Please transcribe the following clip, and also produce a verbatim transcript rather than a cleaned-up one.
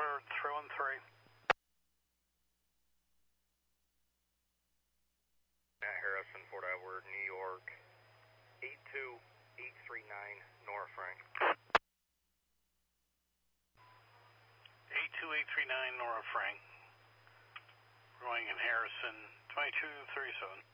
clear three one three. Matt Harrison, Fort Edward, New York, eight two eight three nine, Nora Frank. eight two eight three nine, Nora Frank. Going in Harrison, twenty-two thirty-seven.